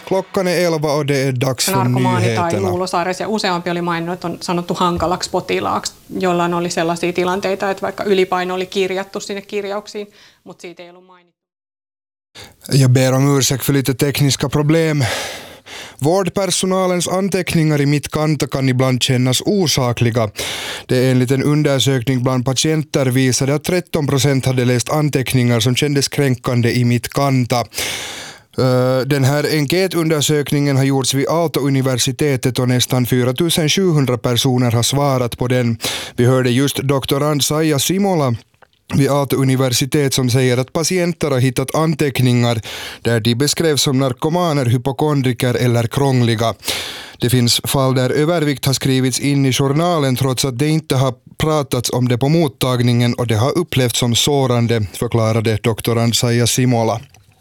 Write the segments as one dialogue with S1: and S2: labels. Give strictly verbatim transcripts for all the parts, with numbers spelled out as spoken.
S1: Klockan är elva och det är dags för nyheterna.
S2: Luulosaaressa ja useampi oli maininnut, että on sanottu hankalaksi potilaaksi, jollain oli sellaisia tilanteita, että vaikka ylipaino oli kirjattu sinne kirjauksiin, mutta siitä ei ollut mainittu.
S1: Jag ber om ursäkt för lite tekniska problem. Vårdpersonalens anteckningar i Mittkanta kan ibland kännas osakliga. Det är enligt en undersökning bland patienter visade att tretton procent hade läst anteckningar som kändes kränkande i Mittkanta. Den här enkätundersökningen har gjorts vid Aalto-universitetet och nästan fyra tusen sjuhundra personer har svarat på den. Vi hörde just doktorand Saija Simola vid Aalto-universitet som säger att patienter har hittat anteckningar där de beskrevs som narkomaner, hypokondriker eller krångliga. Det finns fall där övervikt har skrivits in i journalen trots att det inte har pratats om det på mottagningen och det har upplevts som sårande, förklarade doktorand Saija Simola.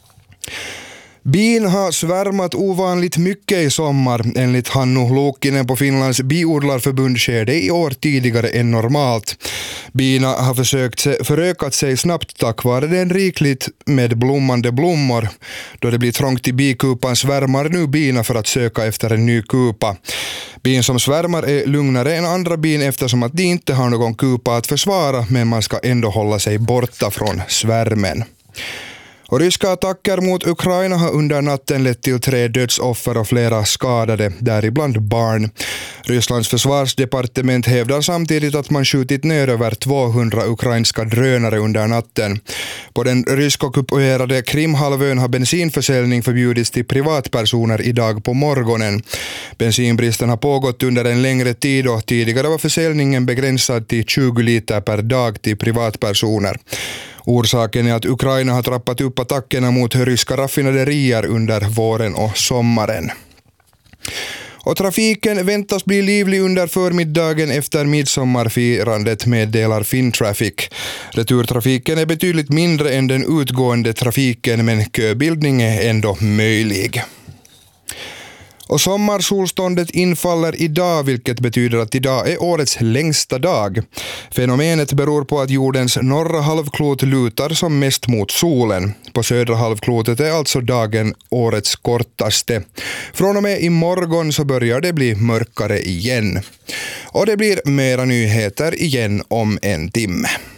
S1: Bin har svärmat ovanligt mycket i sommar. Enligt Hannu Luukkinen på Finlands biodlarförbund sker det i år tidigare än normalt. Bina har försökt se, förökat sig snabbt tack vare den rikligt med blommande blommor. Då det blir trångt i bikupan svärmar nu bina för att söka efter en ny kupa. Bin som svärmar är lugnare än andra bin eftersom att de inte har någon kupa att försvara, men man ska ändå hålla sig borta från svärmen. Och ryska attacker mot Ukraina har under natten lett till tre dödsoffer och flera skadade, däribland barn. Rysslands försvarsdepartement hävdar samtidigt att man skjutit ner över tvåhundra ukrainska drönare under natten. På den ryskockuperade Krimhalvön har bensinförsäljning förbjudits till privatpersoner idag på morgonen. Bensinbristen har pågått under en längre tid och tidigare var försäljningen begränsad till tjugo liter per dag till privatpersoner. Orsaken är att Ukraina har trappat upp attackerna mot ryska raffinaderier under våren och sommaren. Och trafiken väntas bli livlig under förmiddagen efter midsommarfirandet, meddelar Fintraffic. Returtrafiken är betydligt mindre än den utgående trafiken, men köbildning är ändå möjlig. Och sommarsolståndet infaller idag, vilket betyder att idag är årets längsta dag. Fenomenet beror på att jordens norra halvklot lutar som mest mot solen. På södra halvklotet är alltså dagen årets kortaste. Från och med imorgon så börjar det bli mörkare igen. Och det blir mera nyheter igen om en timme.